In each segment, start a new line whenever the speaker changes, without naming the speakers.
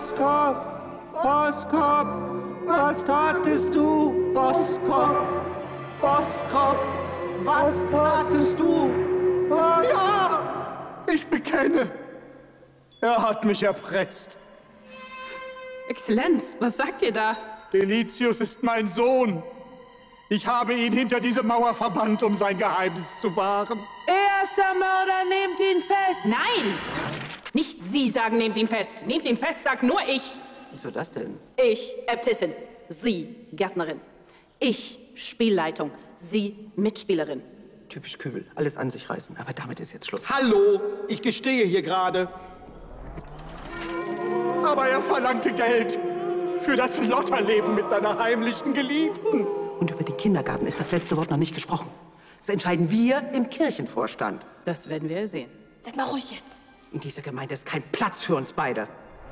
Boskop, Boskop, was tatest du? Boskop, Boskop, was tatest du?
Ja, ich bekenne. Er hat mich erpresst.
Exzellenz, was sagt ihr da?
Delicius ist mein Sohn. Ich habe ihn hinter diese Mauer verbannt, um sein Geheimnis zu wahren.
Er ist der Mörder, nehmt ihn fest!
Nein! Nicht Sie sagen, nehmt ihn fest. Nehmt ihn fest, sagt nur ich.
Wieso das denn?
Ich, Äbtissin. Sie, Gärtnerin. Ich, Spielleitung. Sie, Mitspielerin.
Typisch Kübel, alles an sich reißen. Aber damit ist jetzt Schluss.
Hallo, ich gestehe hier gerade. Aber er verlangte Geld für das Lotterleben mit seiner heimlichen Geliebten.
Und über den Kindergarten ist das letzte Wort noch nicht gesprochen. Das entscheiden wir im Kirchenvorstand.
Das werden wir sehen.
Seid mal ruhig jetzt.
In dieser Gemeinde ist kein Platz für uns beide.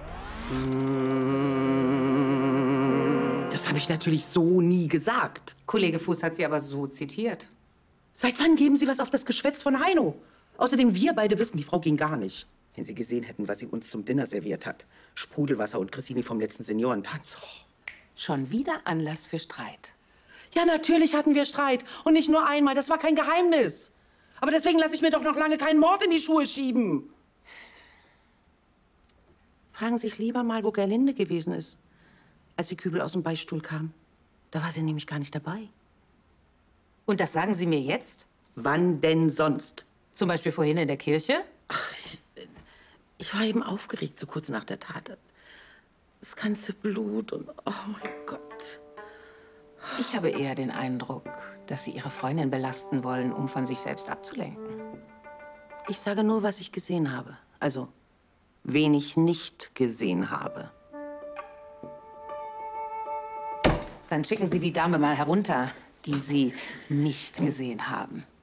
Das habe ich natürlich so nie gesagt.
Kollege Fuß hat Sie aber so zitiert.
Seit wann geben Sie was auf das Geschwätz von Heino? Außerdem, wir beide wissen, die Frau ging gar nicht. Wenn Sie gesehen hätten, was sie uns zum Dinner serviert hat. Sprudelwasser und Cressini vom letzten Seniorentanz. Oh.
Schon wieder Anlass für Streit.
Ja, natürlich hatten wir Streit. Und nicht nur einmal, das war kein Geheimnis. Aber deswegen lasse ich mir doch noch lange keinen Mord in die Schuhe schieben. Fragen Sie sich lieber mal, wo Gerlinde gewesen ist, als die Kübel aus dem Beistuhl kam. Da war sie nämlich gar nicht dabei.
Und das sagen Sie mir jetzt?
Wann denn sonst?
Zum Beispiel vorhin in der Kirche?
Ach, ich war eben aufgeregt, so kurz nach der Tat. Das ganze Blut und oh mein Gott.
Ich habe eher den Eindruck, dass Sie Ihre Freundin belasten wollen, um von sich selbst abzulenken.
Ich sage nur, was ich gesehen habe. Also, wen ich nicht gesehen habe.
Dann schicken Sie die Dame mal herunter, die Sie nicht gesehen haben.